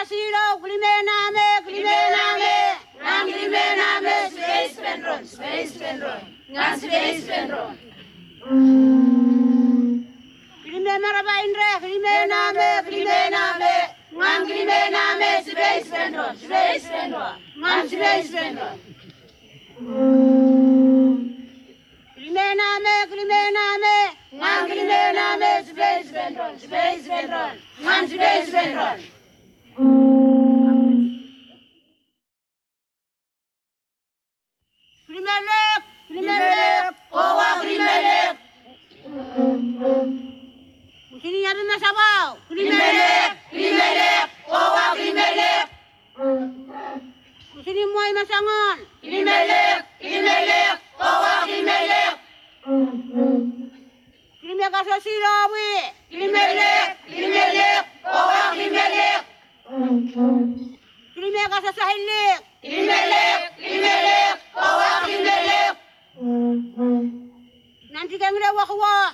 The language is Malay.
silo klimename nang klimename space penron ngan space penron klime maraba indre klimename ngan klimename space penron ngan space penron klimename ngan klimename space penron ngan space penron Krimelek, kowa krimelek. Sini nyari nasabau. Krimelek, kowa krimelek. Sini muai masangon. Krimelek, kowa krimelek. Krimelek asosilo wi. Krimelek, kowa krimelek. Krimelek asosahilik. Krimelek, kowa krimelek. Nanti kang lewak